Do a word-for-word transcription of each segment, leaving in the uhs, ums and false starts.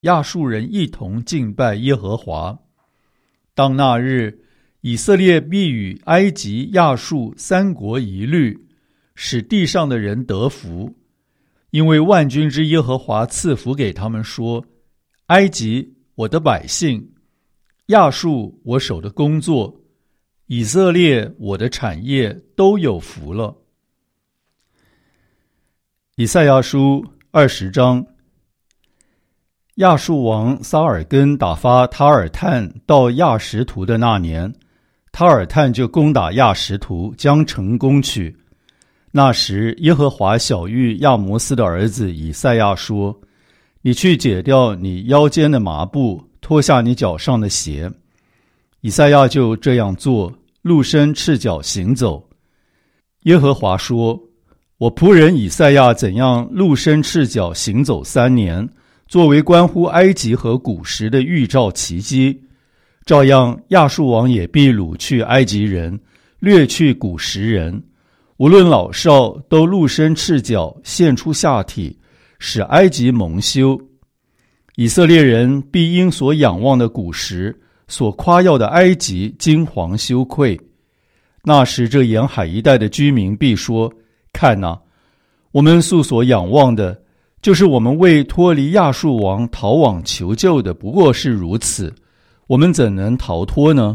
亚述人一同敬拜耶和华。当那日，以色列必与埃及、亚述三国一律，使地上的人得福，因为万军之耶和华赐福给他们说：埃及，我的百姓；亚述，我手的工作；以色列，我的产业，都有福了。以赛亚书二十章。亚述王撒尔根打发塔尔探到亚实图的那年，塔尔探就攻打亚实图，将城攻取。那时耶和华晓谕亚摩斯的儿子以赛亚说：你去解掉你腰间的麻布，脱下你脚上的鞋。以赛亚就这样做，露身赤脚行走。耶和华说：我仆人以赛亚怎样露身赤脚行走三年，作为关乎埃及和古时的预兆奇迹，照样亚述王也必掳去埃及人，掠去古时人，无论老少，都露身赤脚，现出下体，使埃及蒙羞。以色列人必因所仰望的古时，所夸耀的埃及惊惶羞愧。那时这沿海一带的居民必说：看哪，我们素所仰望的，就是我们为脱离亚述王逃往求救的，不过是如此，我们怎能逃脱呢？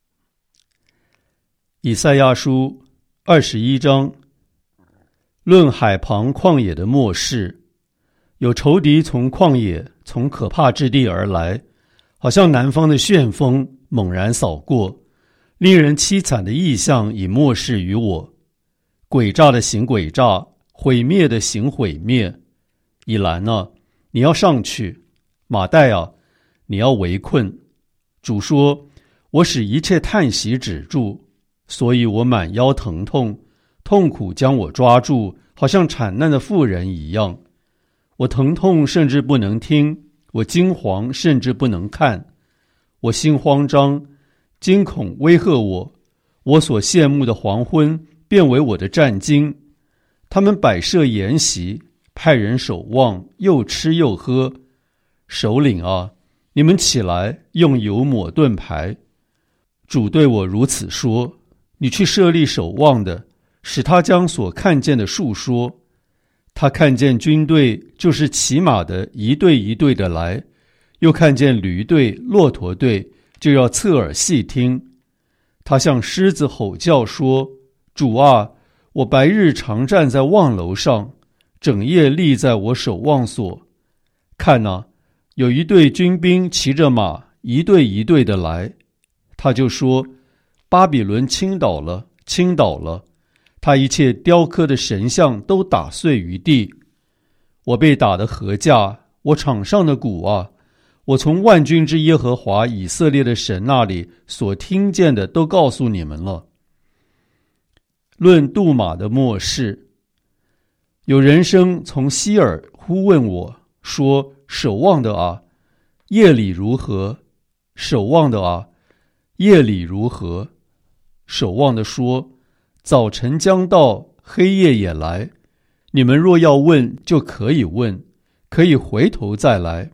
以赛亚书二十一章。论海旁旷野的末世，有仇敌从旷野，从可怕之地而来，好像南方的旋风猛然扫过，令人凄惨的异象已末世于我，诡诈的行诡诈，毁灭的行毁灭。以兰啊，你要上去；马代啊，你要围困。主说：我使一切叹息止住，所以我满腰疼痛，痛苦将我抓住，好像产难的妇人一样。我疼痛甚至不能听，我惊惶甚至不能看。我心慌张，惊恐威吓我，我所羡慕的黄昏变为我的战惊。他们摆设筵席，派人守望，又吃又喝。首领啊，你们起来，用油抹盾牌。主对我如此说：你去设立守望的，使他将所看见的述说。他看见军队，就是骑马的一队一队的来，又看见驴队、骆驼队，就要侧耳细听。他向狮子吼叫说：主啊，我白日常站在望楼上，整夜立在我守望所。看哪，有一队军兵骑着马，一队一队的来。他就说：巴比伦倾倒了，倾倒了，他一切雕刻的神像都打碎于地。我被打得何价，我场上的鼓啊，我从万军之耶和华以色列的神那里所听见的都告诉你们了。论杜马的末世，有人声从希尔呼问我说：守望的啊，夜里如何？守望的啊，夜里如何？守望的说：早晨将到，黑夜也来，你们若要问，就可以问，可以回头再来。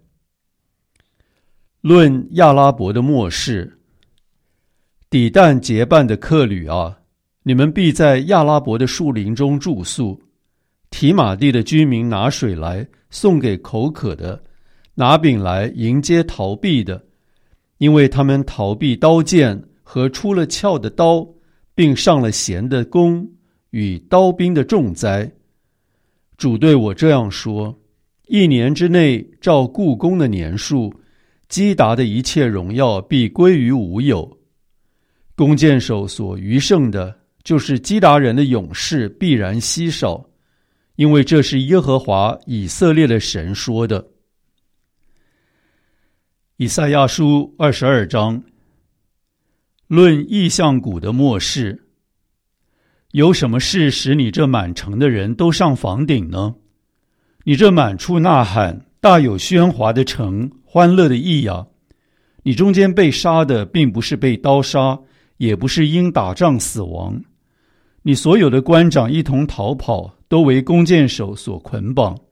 论亚拉伯的末世，底但结伴的客旅啊，你们必在亚拉伯的树林中住宿。提马地的居民拿水来送给口渴的，拿饼来迎接逃避的，因为他们逃避刀剑和出了鞘的刀，并上了弦的弓与刀兵的重灾。主对我这样说：一年之内，照故宫的年数，基达的一切荣耀必归于无有。弓箭手所余剩的，就是基达人的勇士，必然稀少，因为这是耶和华以色列的神说的。以赛亚书二十二章。论异象谷的末世，有什么事使你这满城的人都上房顶呢？你这满处呐喊、大有喧哗的城，欢乐的意啊！你中间被杀的，并不是被刀杀，也不是因打仗死亡。你所有的官长一同逃跑，都为弓箭手所捆绑。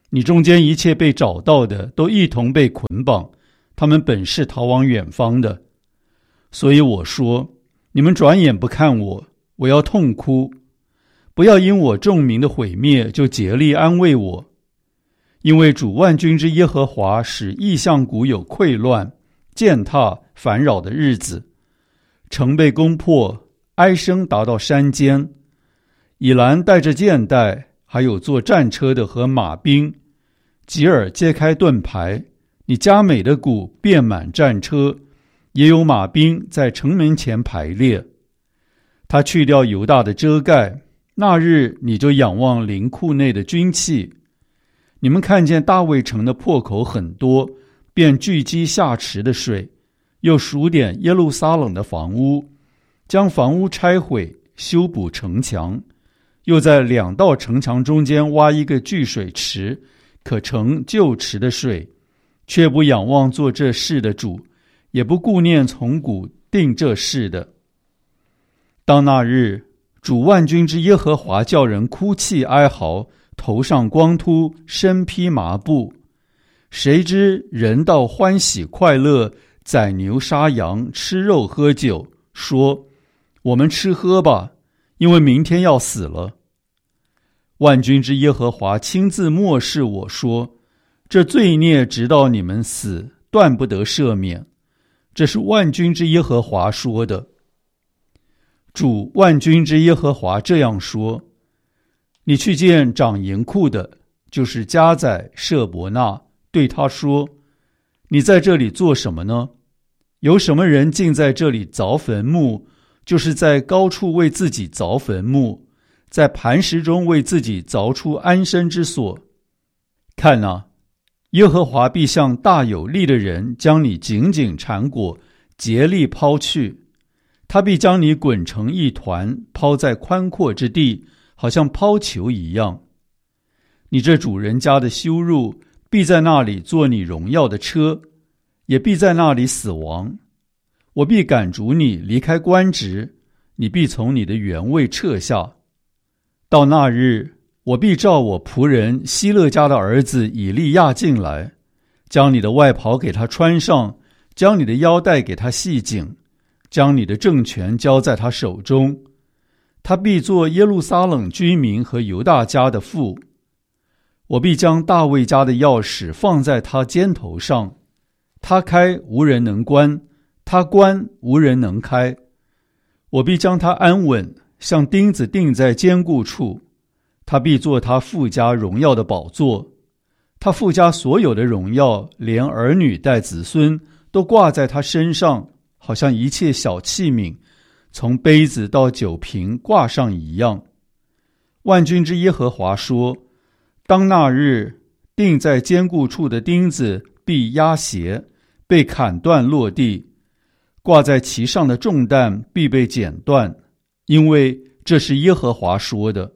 你中间一切被找到的都一同被捆绑，他们本是逃往远方的。所以我说，你们转眼不看我，我要痛哭。不要因我众民的毁灭就竭力安慰我，因为主万军之耶和华使异象谷有溃乱、践踏、烦扰的日子，城被攻破，哀声达到山间。以兰带着箭袋，还有坐战车的和马兵。吉尔揭开盾牌，你佳美的谷遍满战车，也有马兵在城门前排列。他去掉犹大的遮盖，那日你就仰望灵库内的军器。你们看见大卫城的破口很多，便聚集下池的水，又数点耶路撒冷的房屋，将房屋拆毁，修补城墙，又在两道城墙中间挖一个聚水池，可盛旧池的水，却不仰望做这事的主，也不顾念从古定这事的。当那日，主万军之耶和华叫人哭泣哀嚎，头上光秃，身披麻布。谁知人道欢喜快乐，宰牛杀羊，吃肉喝酒，说：我们吃喝吧，因为明天要死了。万军之耶和华亲自默示我说：这罪孽直到你们死，断不得赦免。这是万军之耶和华说的。主万军之耶和华这样说：你去见掌营库的，就是加载舍伯纳，对他说：你在这里做什么呢？有什么人竟在这里凿坟墓，就是在高处为自己凿坟墓，在磐石中为自己凿出安身之所。看啊，耶和华必像大有力的人将你紧紧缠裹，竭力抛去。他必将你滚成一团，抛在宽阔之地，好像抛球一样。你这主人家的羞辱必在那里做你荣耀的车，也必在那里死亡。我必赶逐你离开官职，你必从你的原位撤下。到那日，我必召我仆人希勒家的儿子以利亚进来，将你的外袍给他穿上，将你的腰带给他系紧，将你的政权交在他手中。他必做耶路撒冷居民和犹大家的父。我必将大卫家的钥匙放在他肩头上，他开无人能关，他关无人能开。我必将他安稳，像钉子钉在坚固处。他必做他父家荣耀的宝座，他父家所有的荣耀，连儿女带子孙都挂在他身上，好像一切小器皿，从杯子到酒瓶挂上一样。万军之耶和华说：当那日，钉在坚固处的钉子必压斜，被砍断落地；挂在其上的重担必被剪断，因为这是耶和华说的。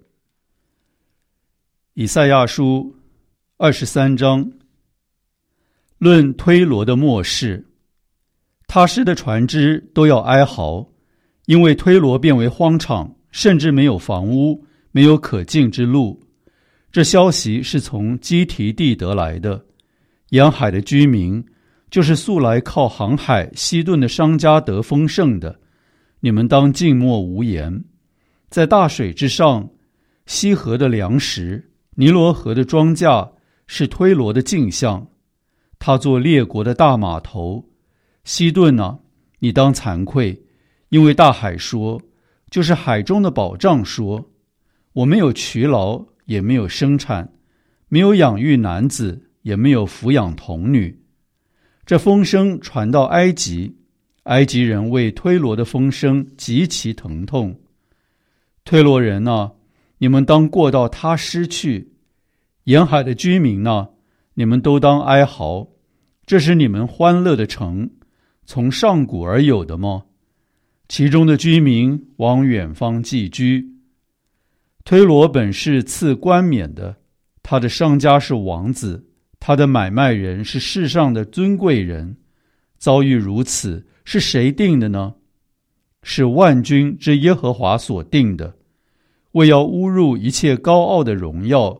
以赛亚书二十三章，论推罗的末世。他施的船只都要哀嚎，因为推罗变为荒场，甚至没有房屋，没有可进之路。这消息是从基提地得来的。沿海的居民，就是素来靠航海西顿的商家得丰盛的，你们当静默无言。在大水之上，西河的粮食，尼罗河的庄稼，是推罗的镜像。他做列国的大码头。西顿啊，你当惭愧，因为大海说，就是海中的宝藏说：我没有劬劳，也没有生产，没有养育男子，也没有抚养童女。这风声传到埃及，埃及人为推罗的风声极其疼痛。推罗人啊，你们当过到他失去；沿海的居民啊，你们都当哀嚎。这是你们欢乐的城，从上古而有的吗？其中的居民往远方寄居。推罗本是赐冠冕的，他的商家是王子，他的买卖人是世上的尊贵人。遭遇如此，是谁定的呢？是万军之耶和华所定的，为要侮辱一切高傲的荣耀，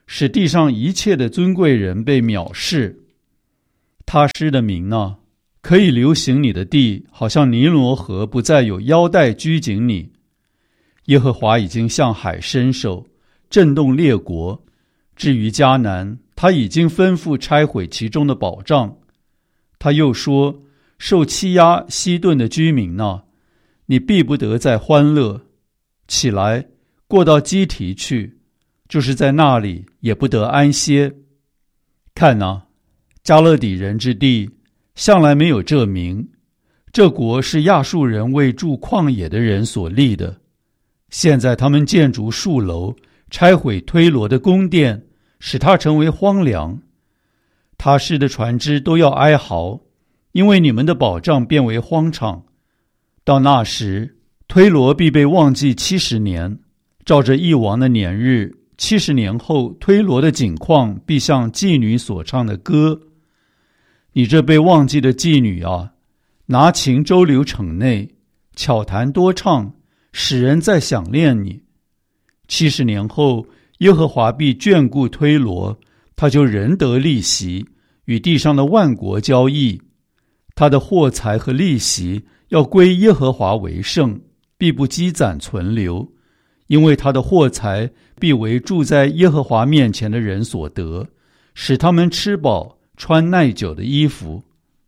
使地上一切的尊贵人被藐视。他施的名呢，可以流行你的地，好像尼罗河不再有腰带拘谨你。耶和华已经向海伸手，震动列国。至于迦南，他已经吩咐拆毁其中的保障。他又说，受欺压西顿的居民呢，你必不得再欢乐。起来，过到基提去，就是在那里也不得安歇。看哪，加勒底人之地向来没有这名，这国是亚述人为住旷野的人所立的。现在他们建筑树楼，拆毁推罗的宫殿，使它成为荒凉。他施的船只都要哀嚎，因为你们的保障变为荒场。到那时，推罗必被忘记七十年，照着一王的年日，七十年后，推罗的景况必像妓女所唱的歌。你这被忘记的妓女啊，拿琴周流城内，巧弹多唱，使人在想念你。七十年后，耶和华必眷顾推罗，他就仍得利息，与地上的万国交易。他的货财和利息要归耶和华为圣，必不积攒存留，因为他的货财必为住在耶和华面前的人所得，使他们吃饱，穿耐久的衣服。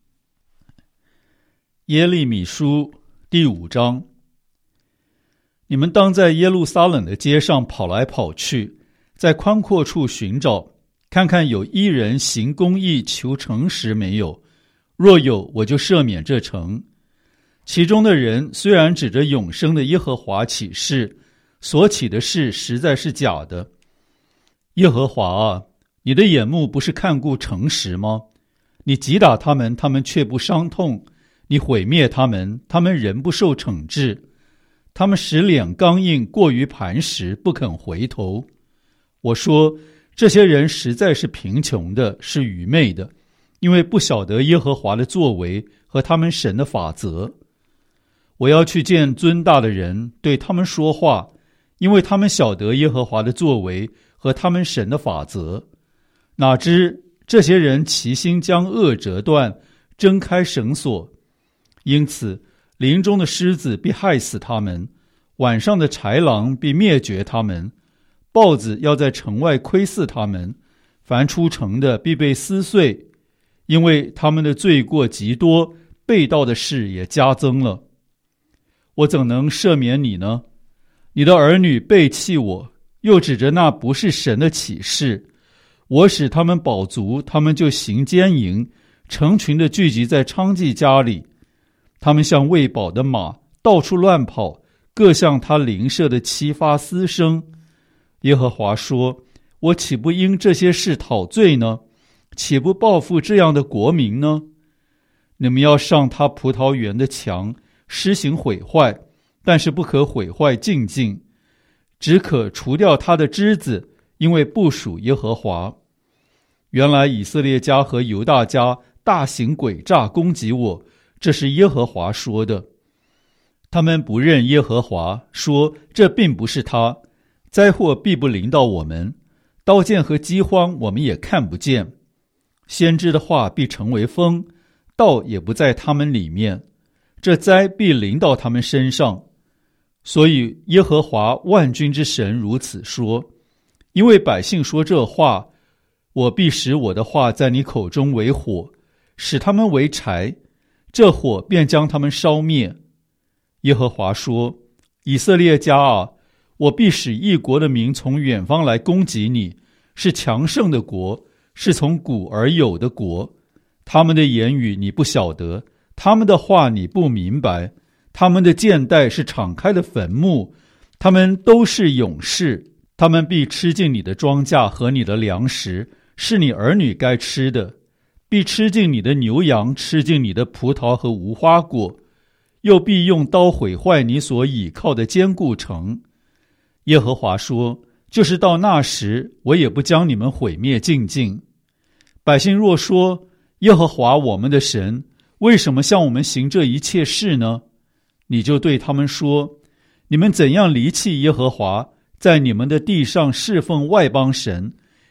耶利米书第五章。你们当在耶路撒冷的街上跑来跑去，在宽阔处寻找，看看有一人行公义求诚实没有，若有，我就赦免这城。其中的人虽然指着永生的耶和华起誓，所起的事实在是假的。耶和华啊，你的眼目不是看顾诚实吗？你击打他们，他们却不伤痛；你毁灭他们，他们仍不受惩治。他们使脸刚硬，过于磐石，不肯回头。我说，这些人实在是贫穷的，是愚昧的，因为不晓得耶和华的作为和他们神的法则。我要去见尊大的人，对他们说话，因为他们晓得耶和华的作为和他们神的法则。哪知这些人齐心将恶折断，挣开绳索，因此林中的狮子必害死他们，晚上的豺狼必灭绝他们，豹子要在城外窥伺他们，凡出城的必被撕碎，因为他们的罪过极多，背道的事也加增了。我怎能赦免你呢？你的儿女背弃我，又指着那不是神的启示。我使他们饱足，他们就行奸淫，成群的聚集在娼妓家里。他们像喂饱的马，到处乱跑，各向他邻舍的妻发私声。耶和华说，我岂不因这些事讨罪呢？岂不报复这样的国民呢？你们要上他葡萄园的墙，施行毁坏，但是不可毁坏净尽，只可除掉他的枝子，因为不属耶和华。原来以色列家和犹大家大行诡诈攻击我，这是耶和华说的。他们不认耶和华，说这并不是他，灾祸必不临到我们，刀剑和饥荒我们也看不见。先知的话必成为风，道也不在他们里面，这灾必临到他们身上。所以耶和华万军之神如此说，因为百姓说这话，我必使我的话在你口中为火，使他们为柴，这火便将他们烧灭。耶和华说，以色列家啊，我必使一国的民从远方来攻击你，是强盛的国，是从古而有的国。他们的言语你不晓得，他们的话你不明白，他们的箭袋是敞开的坟墓，他们都是勇士，他们必吃尽你的庄稼和你的粮食，是你儿女该吃的，必吃尽你的牛羊，吃尽你的葡萄和无花果，又必用刀毁坏你所倚靠的坚固城。耶和华说，就是到那时，我也不将你们毁灭尽尽。百姓若说，耶和华我们的神为什么向我们行这一切事呢？你就对他们说，你们怎样离弃耶和华，在你们的地上侍奉外邦神，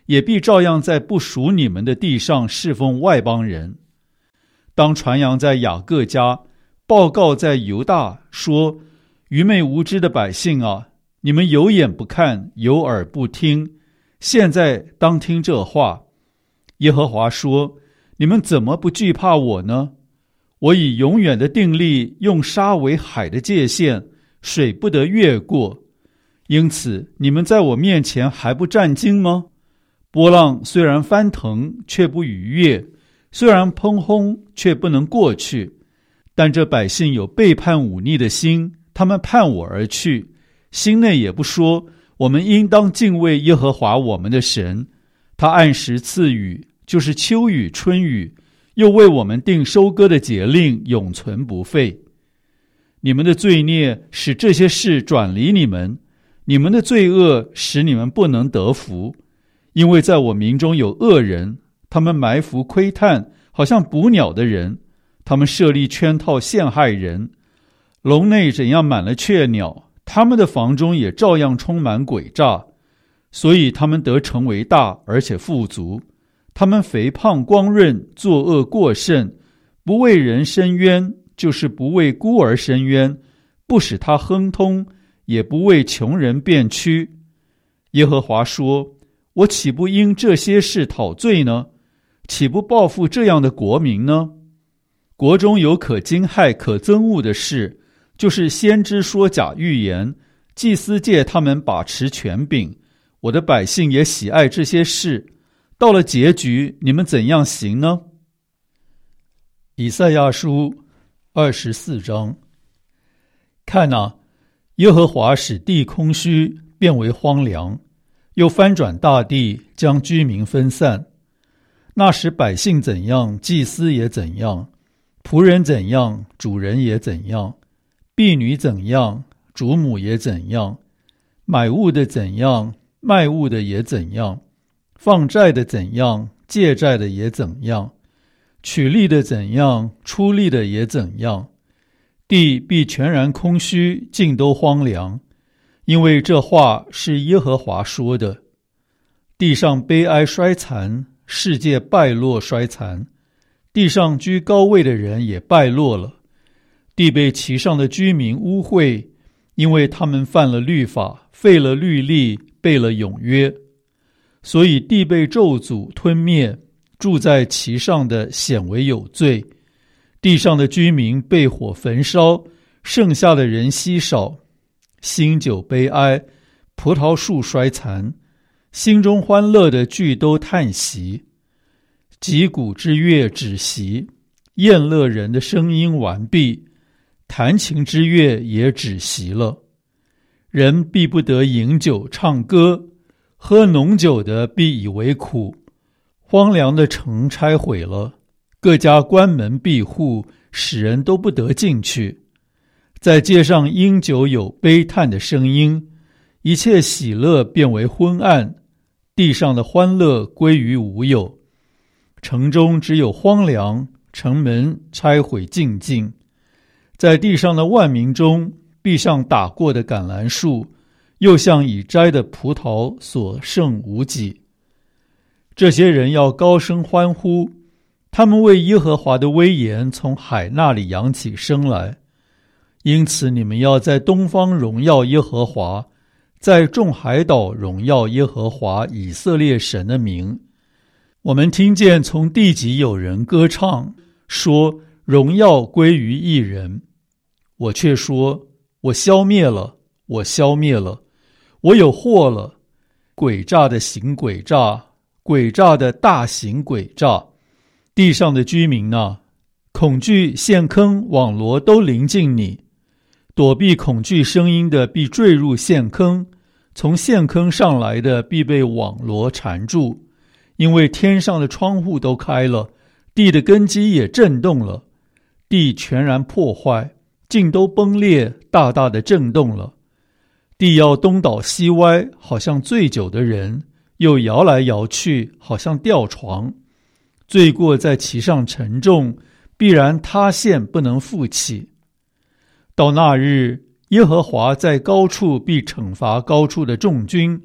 也必照样在不属你们的地上侍奉外邦人。当传扬在雅各家，报告在犹大，说：愚昧无知的百姓啊，你们有眼不看，有耳不听，现在当听这话。耶和华说：你们怎么不惧怕我呢？我以永远的定例，用沙为海的界限，水不得越过。因此你们在我面前还不战惊吗？波浪虽然翻腾，却不逾越；虽然砰轰，却不能过去。但这百姓有背叛忤逆的心，他们叛我而去，心内也不说，我们应当敬畏耶和华我们的神。他按时赐雨，就是秋雨春雨，又为我们定收割的节令，永存不废。你们的罪孽使这些事转离你们，你们的罪恶使你们不能得福。因为在我民中有恶人，他们埋伏窥探，好像捕鸟的人，他们设立圈套陷害人。笼内怎样满了雀鸟，他们的房中也照样充满诡诈。所以他们得成为大，而且富足。他们肥胖光润，作恶过甚，不为人伸冤，就是不为孤儿伸冤，不使他亨通，也不为穷人辩屈。耶和华说：我岂不因这些事讨罪呢？岂不报复这样的国民呢？国中有可惊骇可憎恶的事，就是先知说假预言，祭司借他们把持权柄，我的百姓也喜爱这些事。到了结局，你们怎样行呢？以赛亚书二十四章。看哪，耶和华使地空虚，变为荒凉，又翻转大地，将居民分散。那时百姓怎样，祭司也怎样；仆人怎样，主人也怎样；婢女怎样，主母也怎样；买物的怎样，卖物的也怎样；放债的怎样，借债的也怎样；取利的怎样，出利的也怎样。地必全然空虚，尽都荒凉，因为这话是耶和华说的。地上悲哀衰残，世界败落衰残，地上居高位的人也败落了。地被其上的居民污秽，因为他们犯了律法，废了律例，背了永约。所以地被咒诅吞灭，住在其上的显为有罪。地上的居民被火焚烧，剩下的人稀少。新酒悲哀，葡萄树衰残，心中欢乐的俱都叹息。击鼓之乐止息，宴乐人的声音完毕，弹琴之乐也止息了。人必不得饮酒唱歌，喝浓酒的必以为苦。荒凉的城拆毁了，各家关门闭户，使人都不得进去。在街上因酒有悲叹的声音，一切喜乐变为昏暗，地上的欢乐归于无有。城中只有荒凉，城门拆毁尽尽。在地上的万民中，必像打过的橄榄树，又像已摘的葡萄，所剩无几。这些人要高声欢呼，他们为耶和华的威严从海那里扬起声来。因此你们要在东方荣耀耶和华，在众海岛荣耀耶和华以色列神的名。我们听见从地极有人歌唱，说荣耀归于一人。我却说，我消灭了，我消灭了，我有祸了。诡诈的行诡诈，诡诈的大行诡诈。地上的居民啊，恐惧陷坑网罗都临近你。躲避恐惧声音的必坠入陷坑，从陷坑上来的必被网罗缠住。因为天上的窗户都开了，地的根基也震动了，地全然破坏，尽都崩裂，大大的震动了。地要东倒西歪，好像醉酒的人，又摇来摇去，好像吊床。罪过在其上沉重，必然塌陷，不能复起。到那日，耶和华在高处必惩罚高处的众军，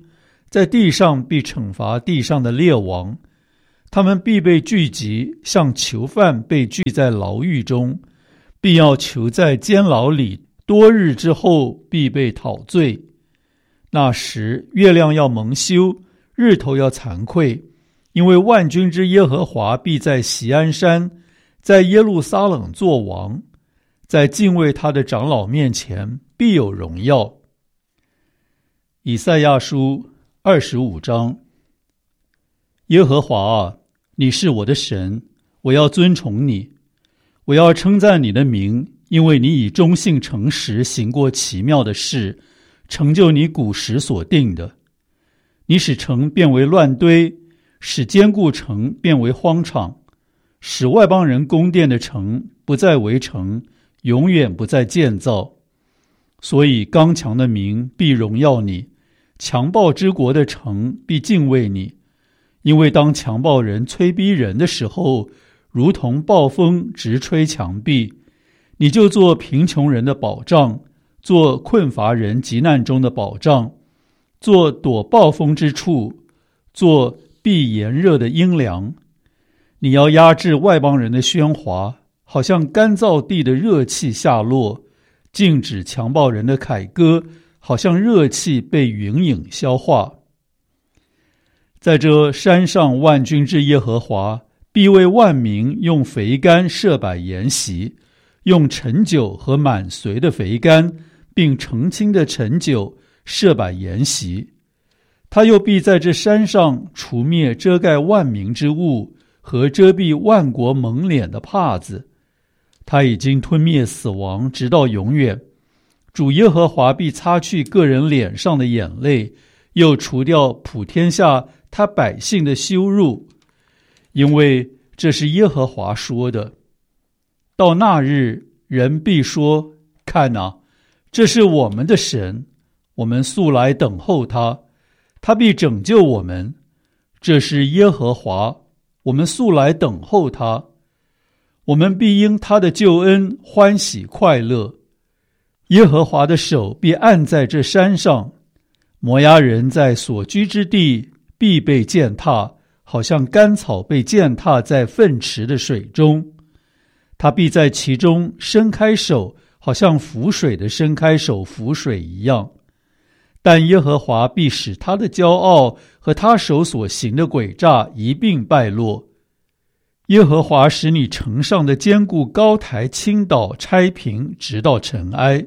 在地上必惩罚地上的列王，他们必被聚集，像囚犯被聚在牢狱中，必要囚在监牢里，多日之后必被讨罪。那时月亮要蒙羞，日头要惭愧，因为万军之耶和华必在锡安山，在耶路撒冷作王，在敬畏他的长老面前必有荣耀。以赛亚书二十五章。耶和华啊，你是我的神，我要尊崇你，我要称赞你的名，因为你以忠信诚实行过奇妙的事，成就你古时所定的。你使城变为乱堆，使坚固城变为荒场，使外邦人宫殿的城不再为城，永远不再建造。所以刚强的民必荣耀你，强暴之国的城必敬畏你。因为当强暴人催逼人的时候，如同暴风直吹墙壁，你就做贫穷人的保障，做困乏人急难中的保障，做躲暴风之处，做避炎热的阴凉。你要压制外邦人的喧哗，好像干燥地的热气下落，禁止强暴人的凯歌，好像热气被云影消化。在这山上，万军之耶和华必为万民用肥甘设摆筵席，用陈酒和满髓的肥甘，并澄清的陈酒设摆筵席。他又必在这山上除灭遮盖万民之物和遮蔽万国蒙脸的帕子。他已经吞灭死亡，直到永远。主耶和华必擦去个人脸上的眼泪，又除掉普天下他百姓的羞辱，因为这是耶和华说的。到那日，人必说：看哪，这是我们的神，我们素来等候他，他必拯救我们。这是耶和华，我们素来等候他，我们必因他的救恩欢喜快乐。耶和华的手必按在这山上，摩押人在所居之地必被践踏，好像干草被践踏在粪池的水中。他必在其中伸开手，好像浮水的伸开手浮水一样。但耶和华必使他的骄傲和他手所行的诡诈一并败落。耶和华使你城上的坚固高台倾倒拆平，直到尘埃。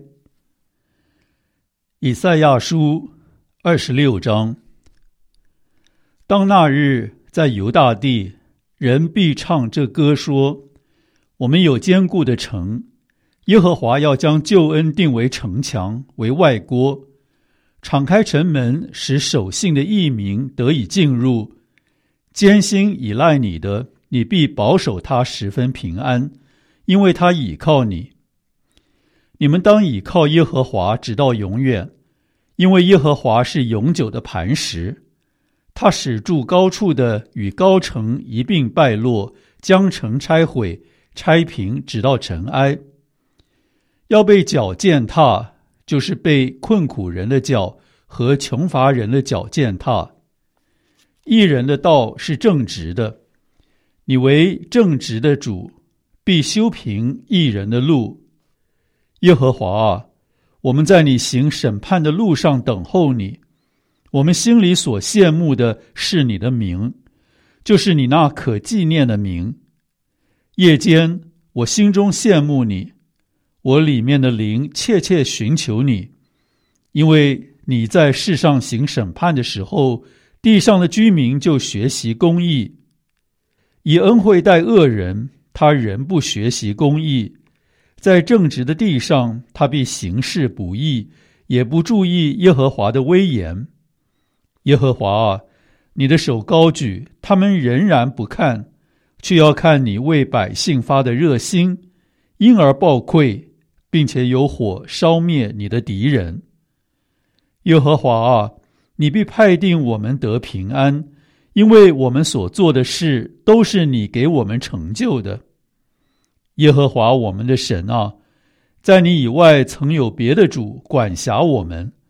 以赛亚书二十六章。当那日，在犹大地，人必唱这歌说：我们有坚固的城，耶和华要将救恩定为城墙，为外郭，敞开城门，使守信的义民得以进入。艰辛倚赖你的，你必保守他十分平安，因为他倚靠你。你们当倚靠耶和华直到永远，因为耶和华是永久的磐石。他使住高处的与高城一并败落，将城拆毁，拆平，直到尘埃。要被脚践踏，就是被困苦人的脚和穷乏人的脚践踏。义人的道是正直的，你为正直的主，必修平义人的路。耶和华啊，我们在你行审判的路上等候你。我们心里所羡慕的是你的名，就是你那可纪念的名。夜间我心中羡慕你，我里面的灵切切寻求你，因为你在世上行审判的时候，地上的居民就学习公义。以恩惠待恶人，他仍不学习公义。在正直的地上，他必行事不义，也不注意耶和华的威严。耶和华啊，你的手高举，他们仍然不看，却要看你为百姓发的热心，因而报愧，并且有火烧灭你的敌人。耶和华啊，你必派定我们得平安，因为我们所做的事都是你给我们成就的。耶和华我们的神啊，在你以外曾有别的主管辖我们，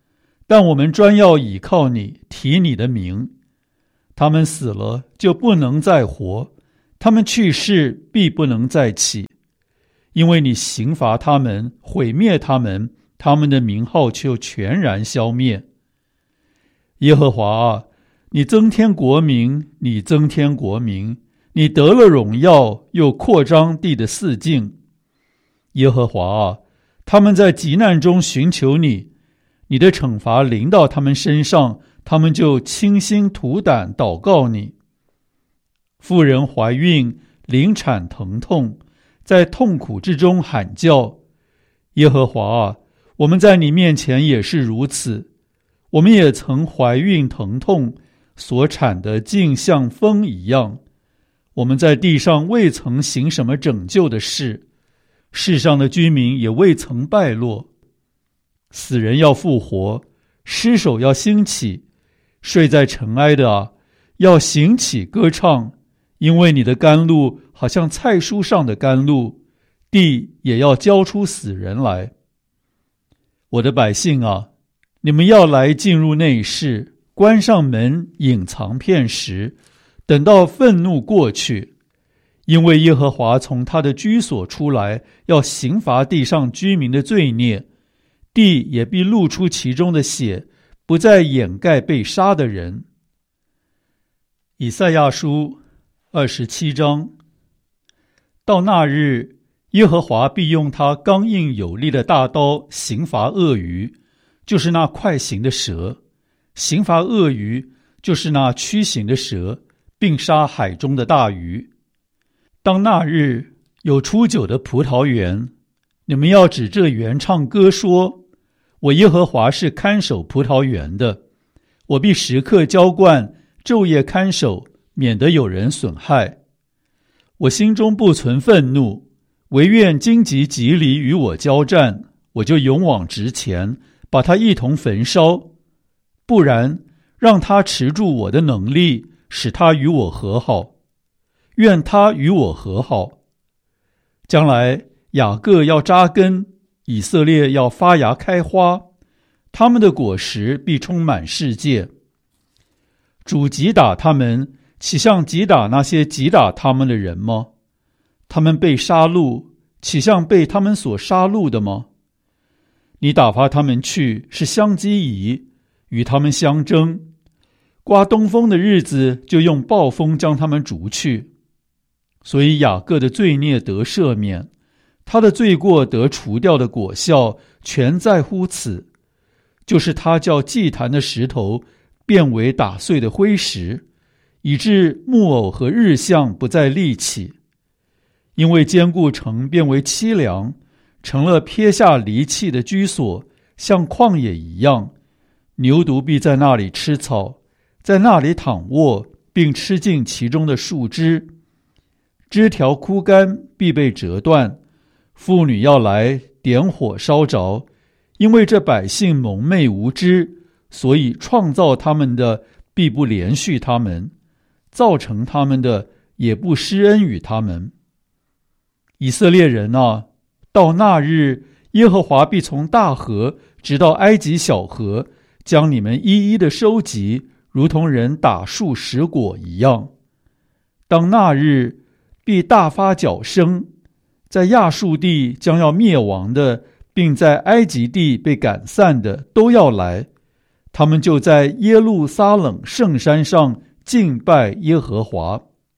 但我们专要倚靠你，提你的名。他们死了就不能再活，他们去世必不能再起，因为你刑罚他们，毁灭他们，他们的名号就全然消灭。耶和华啊，你增添国民，你增添国民，你得了荣耀，又扩张地的四境。耶和华啊，他们在急难中寻求你，你的惩罚临到他们身上，他们就倾心吐胆祷告你。妇人怀孕，临产疼痛，在痛苦之中喊叫。耶和华啊，我们在你面前也是如此，我们也曾怀孕疼痛，所产的竟像风一样。我们在地上未曾行什么拯救的事，世上的居民也未曾败落。死人要复活，尸首要兴起，睡在尘埃的啊，要醒起歌唱，因为你的甘露好像菜蔬上的甘露，地也要交出死人来。我的百姓啊，你们要来进入内室，关上门，隐藏片时，等到愤怒过去，因为耶和华从他的居所出来，要刑罚地上居民的罪孽，地也必露出其中的血，不再掩盖被杀的人。以赛亚书二十七章。到那日，耶和华必用他刚硬有力的大刀刑罚鳄鱼，就是那快行的蛇；刑罚鳄鱼，就是那驱行的蛇，并杀海中的大鱼。当那日，有出酒的葡萄园，你们要指这园唱歌说，我耶和华是看守葡萄园的，我必时刻浇灌，昼夜看守，免得有人损害。我心中不存愤怒，惟愿荆棘蒺藜与我交战，我就勇往直前，把他一同焚烧。不然，让他持住我的能力，使他与我和好。愿他与我和好。将来雅各要扎根，以色列要发芽开花，他们的果实必充满世界。主击打他们，岂像击打那些击打他们的人吗？他们被杀戮，岂像被他们所杀戮的吗？你打发他们去，是相机疑，与他们相争。刮东风的日子，就用暴风将他们逐去。所以雅各的罪孽得赦免，他的罪过得除掉的果效，全在乎此，就是他叫祭坛的石头变为打碎的灰石，以致木偶和日像不再立起。因为坚固城变为凄凉，成了撇下离弃的居所，像旷野一样。牛犊必在那里吃草，在那里躺卧，并吃尽其中的树枝。枝条枯干，必被折断。妇女要来点火烧着，因为这百姓蒙昧无知，所以创造他们的必不连续他们，造成他们的也不施恩与他们。以色列人啊，到那日，耶和华必从大河直到埃及小河，将你们一一的收集，如同人打树拾果一样。当那日，必大发角声，在亚述地将要灭亡的，并在埃及地被赶散的，都要来。他们就在耶路撒冷圣山上敬拜耶和华。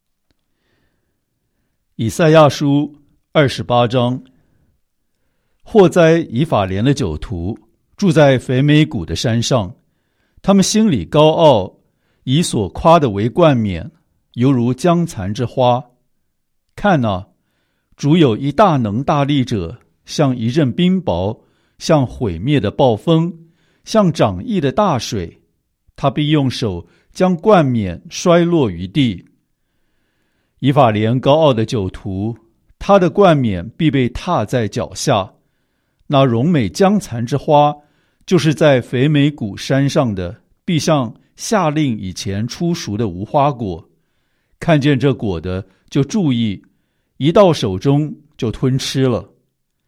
以赛亚书二十八章。祸哉以法莲的酒徒，住在肥美谷的山上，他们心里高傲，以所夸的为冠冕，犹如将残之花。看哪，主有一大能大力者，像一阵冰雹，像毁灭的暴风，像涨溢的大水，他必用手将冠冕摔落于地。以法莲高傲的酒徒，他的冠冕必被踏在脚下。那荣美将残之花，就是在肥美谷山上的，必像夏令以前出熟的无花果。看见这果的就注意，一到手中就吞吃了。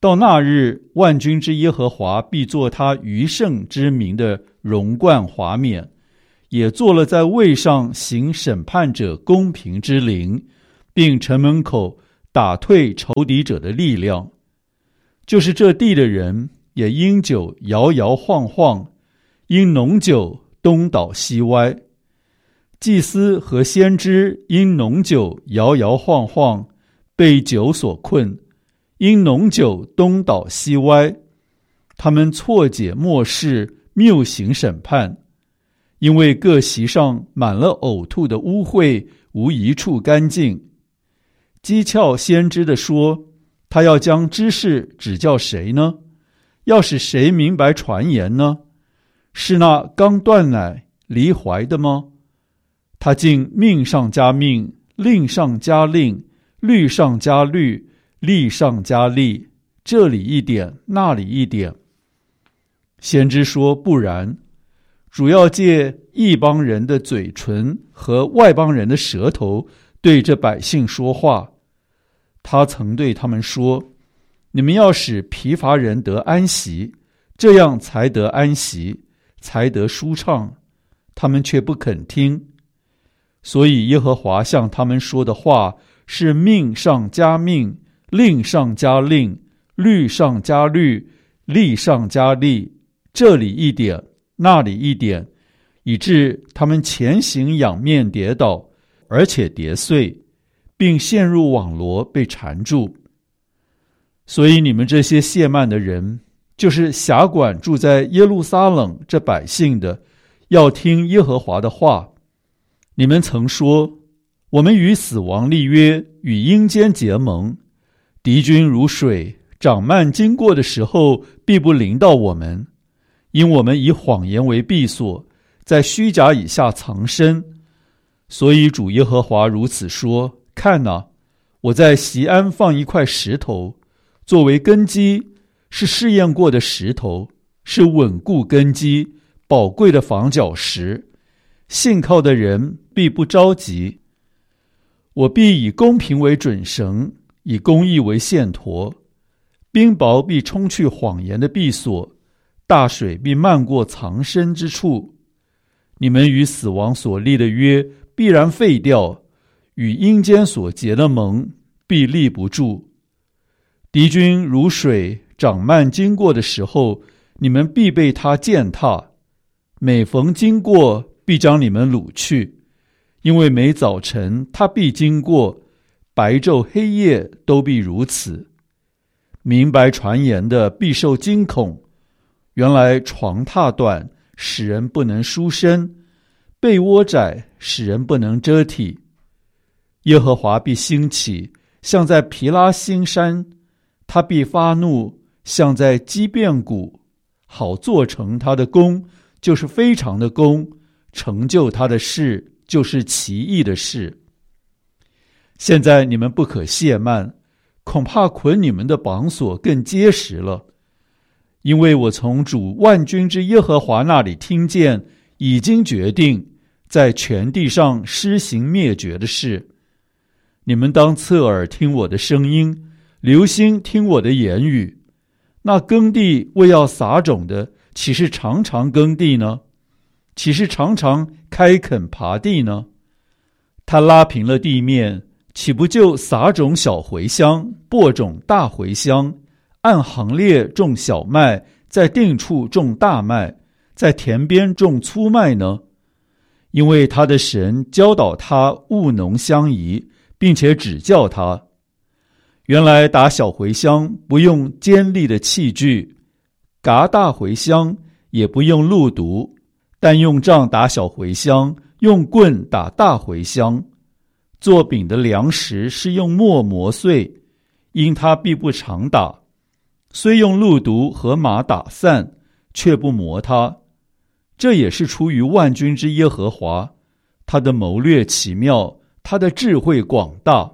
到那日，万军之耶和华必作他余剩之名的荣冠华冕，也做了在位上行审判者公平之灵，并城门口打退仇敌者的力量。就是这地的人也因酒摇摇晃晃，因浓酒东倒西歪。祭司和先知因浓酒摇摇晃晃，被酒所困，因浓酒东倒西歪。他们错解末世，谬行审判，因为各席上满了呕吐的污秽，无一处干净。讥诮先知的说，他要将知识指教谁呢？要使谁明白传言呢？是那刚断奶离怀的吗？他竟命上加命，令上加令，律上加律，例上加例，这里一点，那里一点。先知说不然，主要借异邦人的嘴唇和外邦人的舌头对这百姓说话。他曾对他们说，你们要使疲乏人得安息，这样才得安息，才得舒畅。他们却不肯听。所以耶和华向他们说的话是命上加命，令上加令，律上加律，例上加例，这里一点，那里一点，以致他们前行仰面跌倒，而且跌碎，并陷入网罗被缠住。所以你们这些亵慢的人，就是辖管住在耶路撒冷这百姓的，要听耶和华的话。你们曾说，我们与死亡立约，与阴间结盟，敌军如水，长漫经过的时候，必不临到我们，因我们以谎言为避所，在虚假以下藏身。所以主耶和华如此说，看哪，我在锡安放一块石头，作为根基，是试验过的石头，是稳固根基，宝贵的房角石，信靠的人必不着急。我必以公平为准绳，以公义为线砣，冰雹必冲去谎言的避所，大水必漫过藏身之处。你们与死亡所立的约必然废掉，与阴间所结的盟必立不住。敌军如水长漫经过的时候，你们必被他践踏，每逢经过，必将你们掳去，因为每早晨他必经过，白昼黑夜都必如此。明白传言的必受惊恐，原来床榻短，使人不能舒身；被窝窄，使人不能遮体。耶和华必兴起，像在毗拉新山；他必发怒，像在基遍谷，好做成他的功，就是非常的功；成就他的事，就是奇异的事。现在你们不可懈慢，恐怕捆你们的绑索更结实了。因为我从主万军之耶和华那里听见，已经决定在全地上施行灭绝的事。你们当侧耳听我的声音，留心听我的言语。那耕地为要撒种的，岂是常常耕地呢？岂是常常开垦耙地呢？他拉平了地面，岂不就撒种小茴香，播种大茴香，按行列种小麦，在定处种大麦，在田边种粗麦呢？因为他的神教导他务农相宜，并且指教他。原来打小茴香不用尖利的器具，嘎大茴香也不用路毒，但用杖打小茴香，用棍打大茴香。做饼的粮食是用磨磨碎，因他必不常打，虽用路毒和马打散，却不磨它。这也是出于万军之耶和华，他的谋略奇妙，他的智慧广大。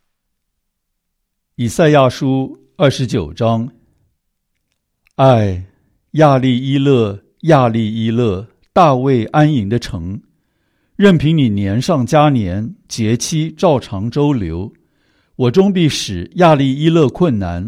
以赛亚书二十九章。唉，亚利伊勒，亚利伊勒，大卫安营的城，任凭你年上加年，节期照常周流，我终必使亚利伊勒困难，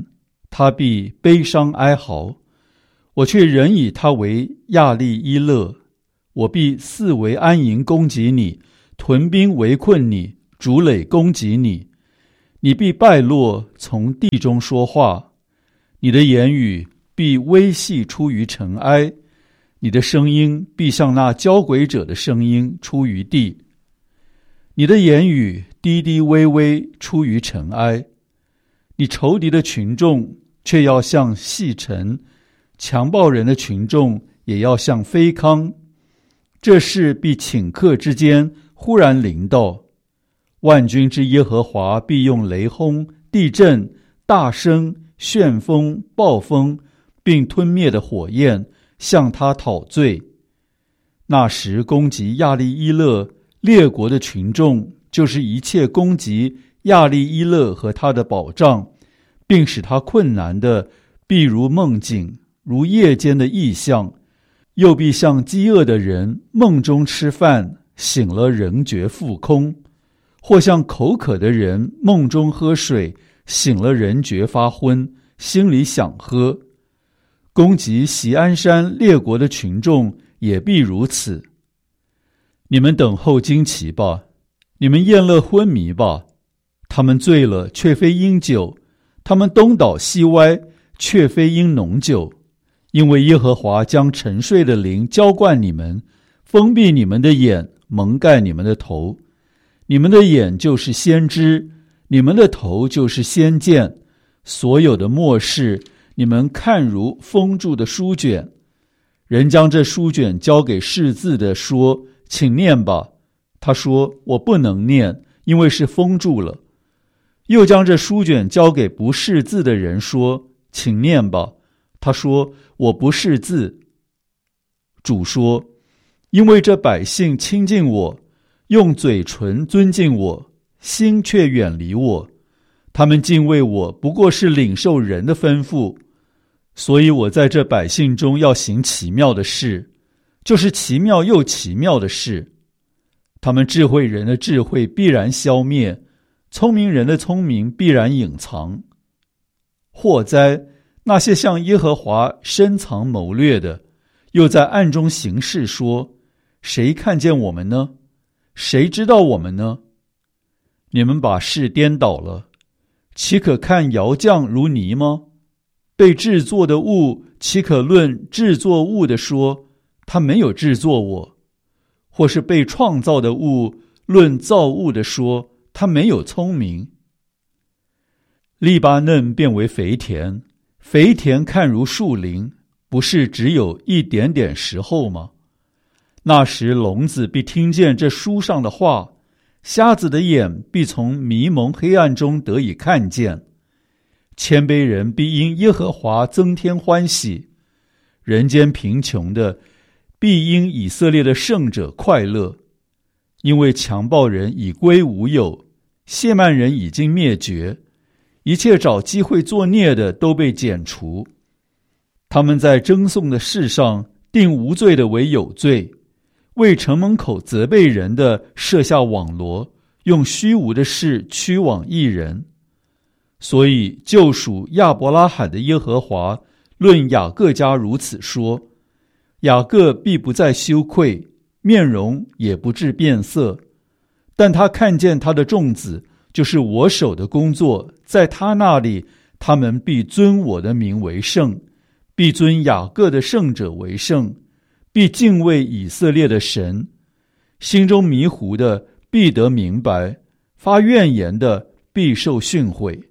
他必悲伤哀嚎，我却仍以他为亚利伊勒。我必四围安营攻击你，屯兵围困你，筑垒攻击你。你必败落，从地中说话，你的言语必微细出于尘埃，你的声音必像那交鬼者的声音出于地。你的言语低低微微出于尘埃，你仇敌的群众却要像细尘，强暴人的群众也要像飞糠。这事必顷刻之间忽然临到，万军之耶和华必用雷轰、地震、大声、旋风、暴风，并吞灭的火焰向他讨罪。那时攻击亚利伊勒列国的群众，就是一切攻击亚利伊勒和他的保障，并使他困难的，必如梦境，如夜间的异象，又必像饥饿的人梦中吃饭，醒了仍觉腹空，或像口渴的人梦中喝水，醒了仍觉发昏，心里想喝。攻击锡安山列国的群众也必如此。你们等候惊奇吧，你们厌乐昏迷吧。他们醉了，却非因酒；他们东倒西歪，却非因浓酒。因为耶和华将沉睡的灵浇灌你们，封闭你们的眼，蒙盖你们的头。你们的眼就是先知，你们的头就是先见。所有的末世，你们看如封住的书卷。人将这书卷交给识字的，说：请念吧。他说：我不能念，因为是封住了。又将这书卷交给不识字的人，说：请念吧。他说：我不识字。主说：因为这百姓亲近我，用嘴唇尊敬我，心却远离我。他们敬畏我，不过是领受人的吩咐。所以我在这百姓中要行奇妙的事，就是奇妙又奇妙的事。他们智慧人的智慧必然消灭，聪明人的聪明必然隐藏。祸哉，那些向耶和华深藏谋略的，又在暗中行事，说：谁看见我们呢？谁知道我们呢？你们把事颠倒了，岂可看窑匠如泥吗？被制作的物，岂可论制作物的说，他没有制作我？或是被创造的物，论造物的说，他没有聪明？利巴嫩变为肥田，肥田看如树林，不是只有一点点时候吗？那时聋子必听见这书上的话，瞎子的眼必从迷蒙黑暗中得以看见。谦卑人必因耶和华增添欢喜，人间贫穷的必因以色列的圣者快乐。因为强暴人已归无有，亵慢人已经灭绝，一切找机会作孽的都被剪除。他们在争讼的事上定无罪的为有罪，为城门口责备人的设下网罗，用虚无的事驱往义人。所以救赎亚伯拉罕的耶和华论雅各家如此说：雅各必不再羞愧，面容也不致变色。但他看见他的众子，就是我手的工作，在他那里，他们必尊我的名为圣，必尊雅各的圣者为圣，必敬畏以色列的神。心中迷糊的必得明白，发怨言的必受训诲。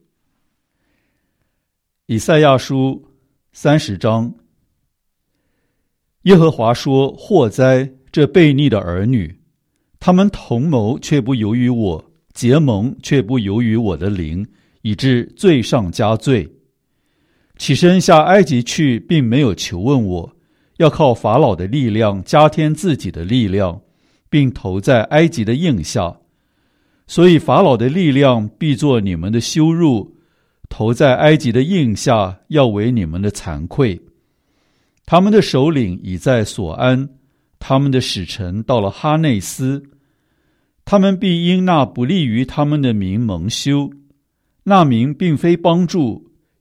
以赛亚书三十章。耶和华说：祸哉，这悖逆的儿女！他们同谋却不由于我，结盟却不由于我的灵，以致罪上加罪。起身下埃及去，并没有求问我，要靠法老的力量加添自己的力量，并投在埃及的印下。所以法老的力量必作你们的羞辱，投在埃及的印下，要为你们的惭愧。他们的首领已在所安，他们的使臣到了哈内斯。他们必因那不利于他们的名蒙羞，那名并非帮助，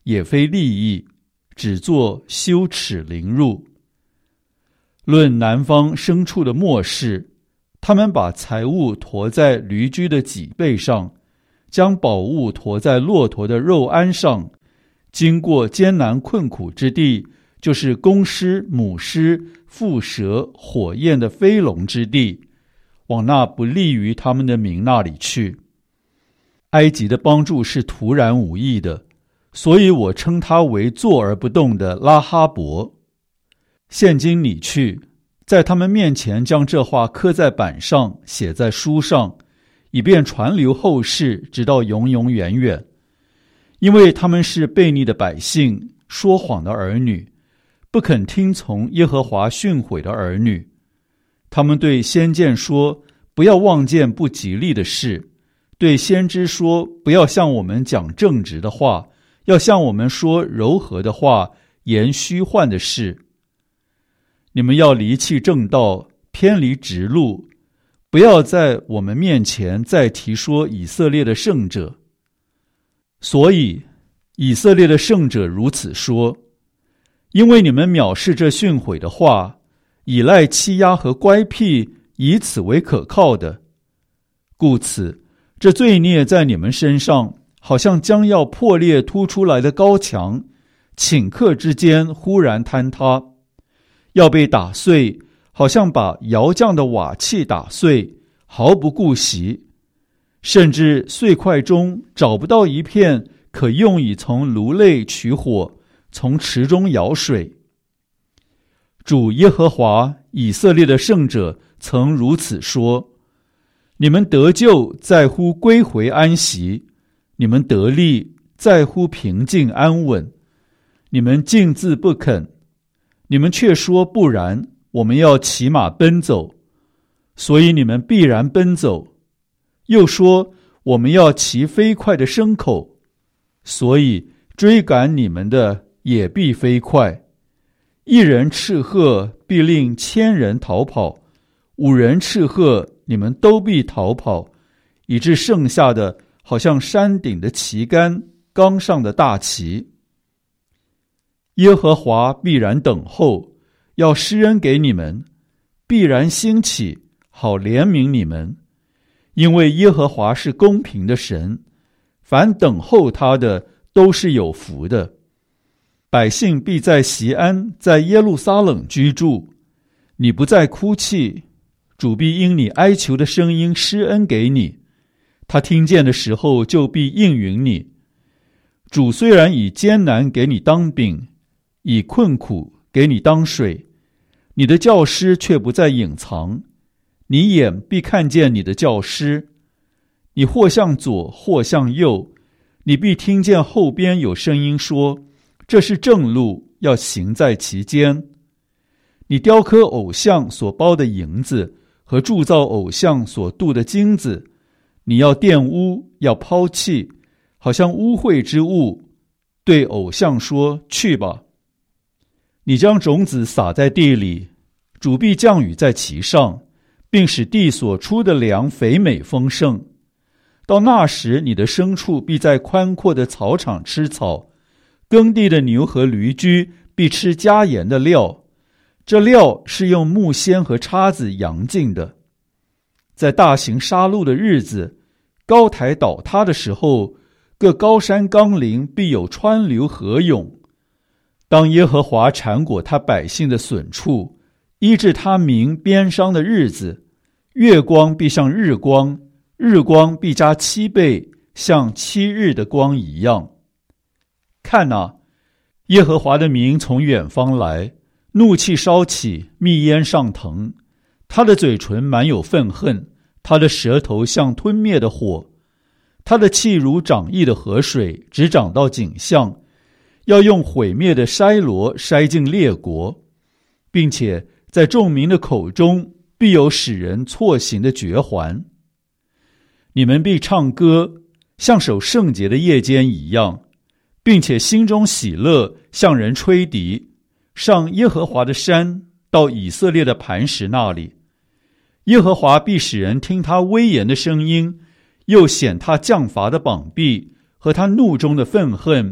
也非利益，只做羞耻凌辱。论南方牲畜的末世，他们把财物驮在驴驹的脊背上，将宝物驮在骆驼的肉鞍上，经过艰难困苦之地，就是公狮、母狮、蝮蛇、火焰的飞龙之地，往那不利于他们的民那里去。埃及的帮助是突然无意的，所以我称他为坐而不动的拉哈伯。现今你去，在他们面前将这话刻在板上，写在书上，以便传流后世，直到永永远远。因为他们是悖逆的百姓，说谎的儿女，不肯听从耶和华训诲的儿女。他们对先见说，不要望见不吉利的事，对先知说，不要向我们讲正直的话，要向我们说柔和的话，言虚幻的事。你们要离弃正道，偏离直路，不要在我们面前再提说以色列的圣者。所以以色列的圣者如此说，因为你们藐视这训诲的话，倚赖欺压和乖僻，以此为可靠的，故此这罪孽在你们身上，好像将要破裂突出来的高墙，顷刻之间忽然坍塌，要被打碎，好像把窑匠的瓦器打碎，毫不顾惜，甚至碎块中找不到一片可用以从炉内取火，从池中舀水。主耶和华以色列的圣者曾如此说，你们得救在乎归回安息，你们得力在乎平静安稳。你们竟自不肯，你们却说不然，我们要骑马奔走，所以你们必然奔走。又说我们要骑飞快的牲口，所以追赶你们的也必飞快。一人斥喝，必令千人逃跑；五人斥喝，你们都必逃跑，以致剩下的好像山顶的旗杆，冈上的大旗。耶和华必然等候，要施恩给你们，必然兴起，好怜悯你们。因为耶和华是公平的神，凡等候他的都是有福的。百姓必在锡安，在耶路撒冷居住。你不再哭泣，主必因你哀求的声音施恩给你，他听见的时候就必应允你。主虽然以艰难给你当饼，以困苦给你当水，你的教师却不再隐藏，你眼必看见你的教师。你或向左或向右，你必听见后边有声音说，这是正路，要行在其间。你雕刻偶像所包的银子，和铸造偶像所镀的金子，你要玷污，要抛弃，好像污秽之物，对偶像说，去吧。你将种子撒在地里，主必降雨在其上，并使地所出的粮肥美丰盛。到那时，你的牲畜必在宽阔的草场吃草，耕地的牛和驴驹必吃加盐的料，这料是用木锨和叉子扬进的。在大型杀戮的日子，高台倒塌的时候，各高山冈陵必有川流河涌。当耶和华缠裹他百姓的损处，医治他民鞭伤的日子，月光必像日光，日光必加七倍，像七日的光一样。看哪，耶和华的名从远方来，怒气烧起，密烟上腾。他的嘴唇满有愤恨，他的舌头像吞灭的火。他的气如涨溢的河水，直涨到颈项，要用毁灭的筛箩筛进列国，并且在众民的口中必有使人错行的绝环。你们必唱歌，像守圣节的夜间一样，并且心中喜乐，向人吹笛，上耶和华的山，到以色列的磐石那里。耶和华必使人听他威严的声音，又显他降罚的膀臂和他怒中的愤恨，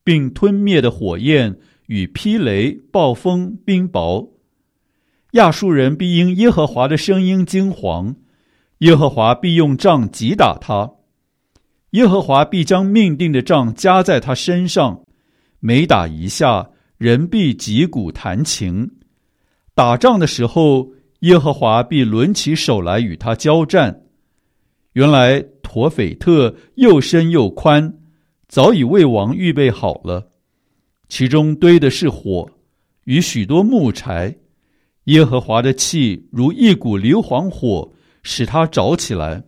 并吞灭的火焰与霹雷、暴风、冰雹。亚述人必因耶和华的声音惊惶，耶和华必用杖击打他，耶和华必将命定的杖加在他身上，每打一下，人必击鼓弹琴。打仗的时候，耶和华必抡起手来与他交战。原来陀斐特又深又宽，早已为王预备好了，其中堆的是火与许多木柴，耶和华的气如一股硫磺火，使它着起来。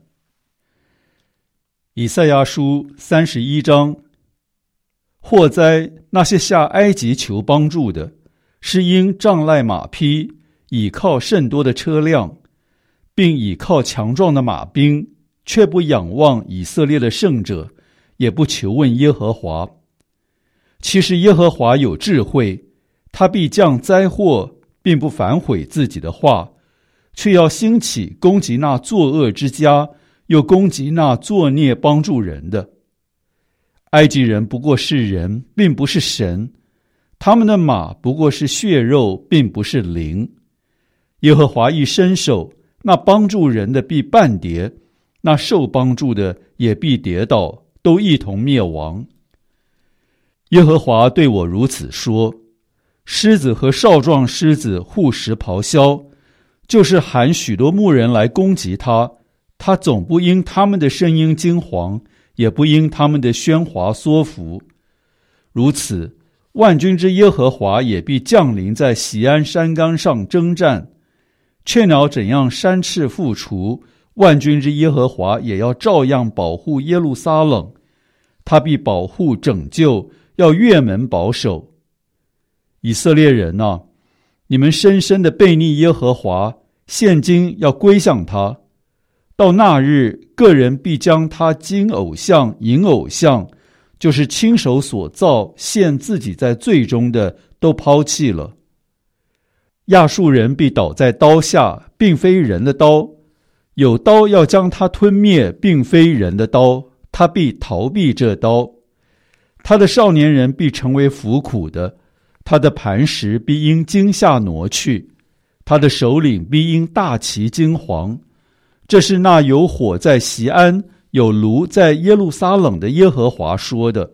以赛亚书三十一章。祸哉，那些下埃及求帮助的，是因仗赖马匹，倚靠甚多的车辆，并倚靠强壮的马兵，却不仰望以色列的圣者，也不求问耶和华。其实耶和华有智慧，他必降灾祸，并不反悔自己的话，却要兴起攻击那作恶之家，又攻击那作孽帮助人的。埃及人不过是人，并不是神，他们的马不过是血肉，并不是灵。耶和华一伸手，那帮助人的必半跌，那受帮助的也必跌倒，都一同灭亡。耶和华对我如此说：狮子和少壮狮子互食咆哮，就是喊许多牧人来攻击他，他总不因他们的声音惊惶，也不因他们的喧哗缩伏。如此，万军之耶和华也必降临在锡安山冈上征战。雀鸟怎样山翅复除，万军之耶和华也要照样保护耶路撒冷，他必保护拯救，要越门保守。以色列人啊，你们深深的悖逆耶和华，现今要归向他。到那日，个人必将他金偶像、银偶像，就是亲手所造陷自己在罪中的，都抛弃了。亚述人必倒在刀下，并非人的刀，有刀要将他吞灭，并非人的刀，他必逃避这刀。他的少年人必成为服苦的，他的磐石必因惊吓挪去，他的首领必因大旗惊惶。这是那有火在锡安，有炉在耶路撒冷的耶和华说的。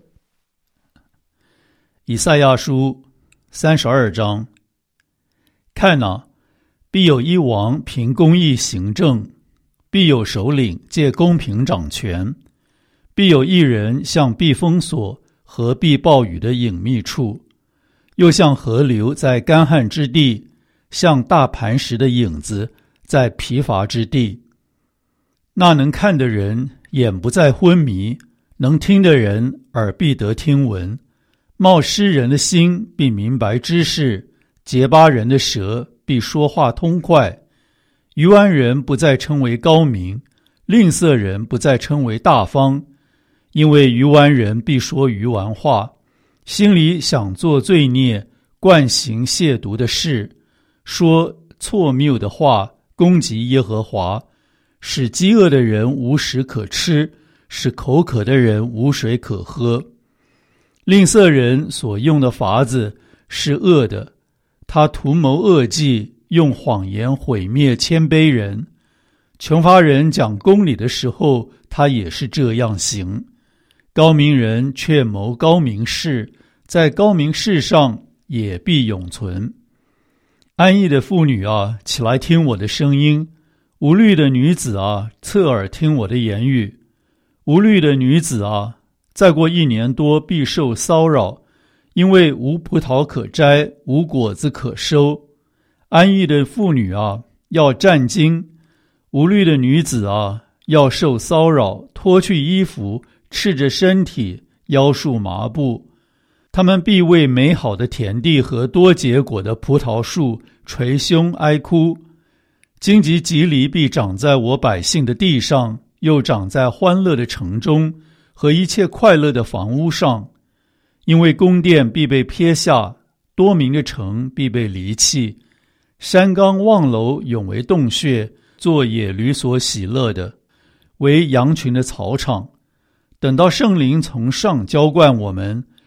以赛亚书三十二章。看哪，必有一王凭公义行政，必有首领借公平掌权，必有一人像避风所和避暴雨的隐秘处，又像河流在干旱之地，像大磐石的影子在疲乏之地。那能看的人眼不再昏迷，能听的人耳必得听闻。冒失人的心必明白知识，结巴人的舌必说话通快。愚顽人不再称为高明，吝啬人不再称为大方，因为愚顽人必说愚顽话，心里想做罪孽，惯行亵渎的事，说错谬的话，攻击耶和华，使饥饿的人无食可吃，使口渴的人无水可喝。吝啬人所用的法子是恶的，他图谋恶计，用谎言毁灭谦卑人。穷乏人讲公理的时候，他也是这样行。高明人却谋高明事，在高明事上也必永存。安逸的妇女啊，起来听我的声音；无虑的女子啊，侧耳听我的言语。无虑的女子啊，再过一年多必受骚扰，因为无葡萄可摘，无果子可收。安逸的妇女啊，要战惊；无虑的女子啊，要受骚扰，脱去衣服，赤着身体，腰束麻布。他们必为美好的田地和多结果的葡萄树捶胸哀哭。荆棘蒺藜必长在我百姓的地上，又长在欢乐的城中和一切快乐的房屋上。因为宫殿必被撇下，多民的城必被离弃，山冈望楼永为洞穴，做野驴所喜乐的，为羊群的草场。等到圣灵从上浇灌我们，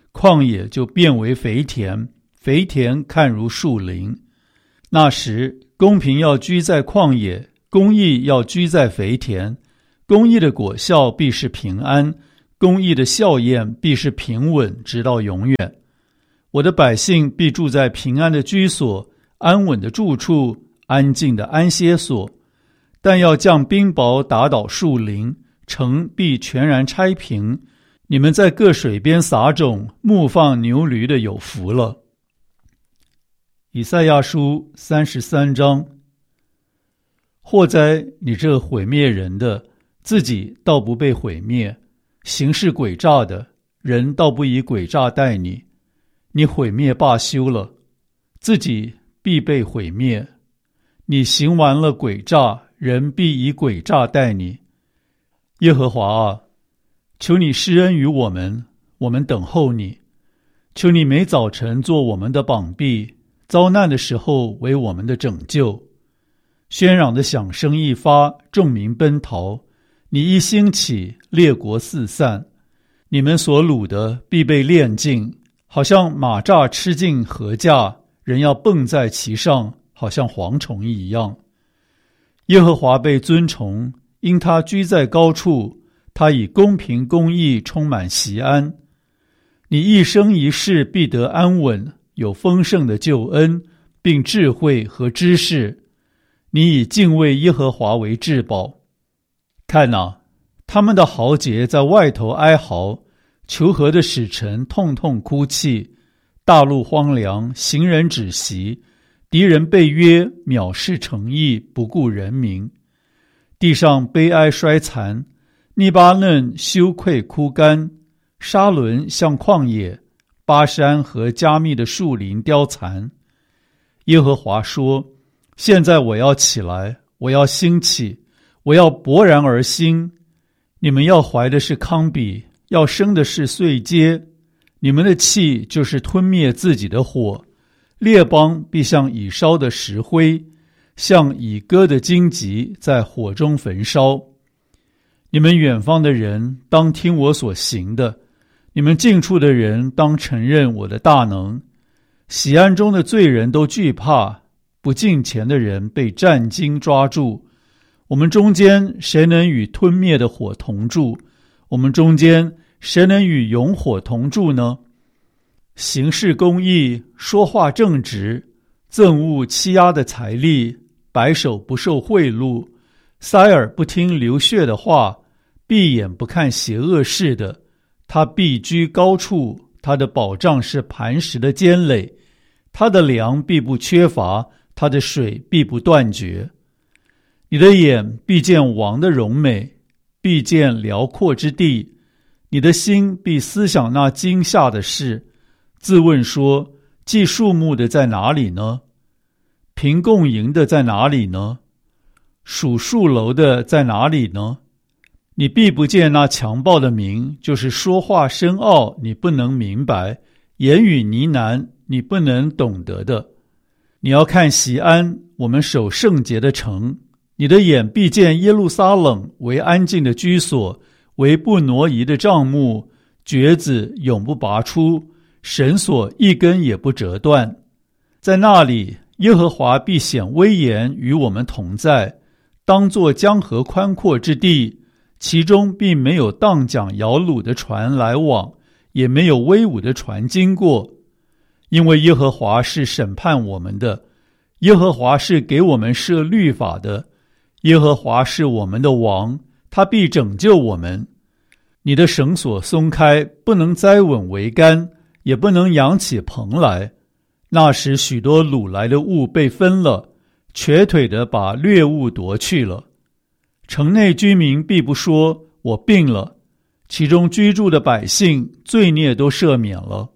旷野就变为肥田，肥田看如树林。那时公平要居在旷野，公义要居在肥田。公义的果效必是平安，公义的效验必是平稳，直到永远。我的百姓必住在平安的居所，安稳的住处，安静的安歇所。但要降冰雹打倒树林，城必全然拆平。你们在各水边撒种，牧放牛驴的有福了。以赛亚书三十三章。祸哉，你这毁灭人的，自己倒不被毁灭；行事诡诈的人，倒不以诡诈待你。你毁灭罢休了，自己必被毁灭。你行完了诡诈，人必以诡诈待你。耶和华啊，求你施恩于我们，我们等候你。求你每早晨做我们的膀臂，遭难的时候为我们的拯救。喧嚷的响声一发，众民奔逃。你一兴起，列国四散。你们所掳的必被炼尽，好像马蚱吃尽禾稼，人要蹦在其上，好像蝗虫一样。耶和华被尊崇，因他居在高处，他以公平公义充满锡安。你一生一世必得安稳，有丰盛的救恩，并智慧和知识。你以敬畏耶和华为至宝。看哪，他们的豪杰在外头哀嚎，求和的使臣痛痛哭泣。大陆荒凉，行人止息，敌人被约，藐视诚意，不顾人民。地上悲哀衰残，利巴嫩羞愧枯干，沙伦像旷野，巴山和加密的树林凋残。耶和华说，现在我要起来，我要兴起，我要勃然而兴。你们要怀的是糠秕，要生的是碎秸。你们的气就是吞灭自己的火，列邦必像已烧的石灰，像已割的荆棘，在火中焚烧。你们远方的人当听我所行的，你们近处的人当承认我的大能。喜安中的罪人都惧怕，不敬虔的人被战惊抓住。我们中间谁能与吞灭的火同住？我们中间谁能与永火同住呢？行事公义，说话正直，憎恶欺压的财力，白手不受贿赂，塞耳不听流血的话，闭眼不看邪恶事的，他必居高处，他的保障是磐石的坚垒，他的粮必不缺乏，他的水必不断绝。你的眼必见王的荣美，必见辽阔之地，你的心必思想那惊吓的事，自问说，计数目的在哪里呢？凭共赢的在哪里呢？数数楼的在哪里呢？你必不见那强暴的名，就是说话深奥你不能明白，言语呢喃你不能懂得的。你要看锡安，我们守圣洁的城。你的眼必见耶路撒冷为安静的居所，为不挪移的帐幕，橛子永不拔出，绳索一根也不折断。在那里，耶和华必显威严与我们同在，当作江河宽阔之地，其中并没有荡桨摇橹的船来往，也没有威武的船经过。因为耶和华是审判我们的，耶和华是给我们设律法的，耶和华是我们的王，他必拯救我们。你的绳索松开，不能栽稳桅杆，也不能扬起棚来。那时许多掳来的物被分了，瘸腿的把掠物夺去了。城内居民必不说，我病了，其中居住的百姓罪孽都赦免了。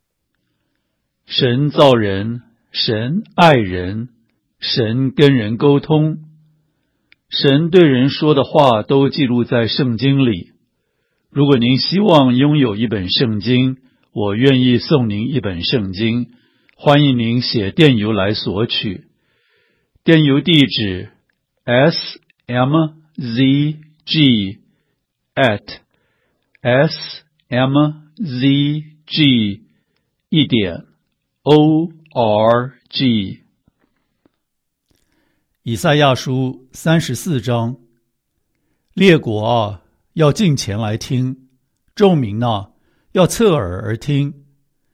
神造人，神爱人，神跟人沟通，神对人说的话都记录在圣经里。如果您希望拥有一本圣经，我愿意送您一本圣经，欢迎您写电邮来索取。电邮地址 s m z g at s m z G 一点 O R G。 以赛亚书三十四章，列国啊，要近前来听；众民啊，要侧耳而听。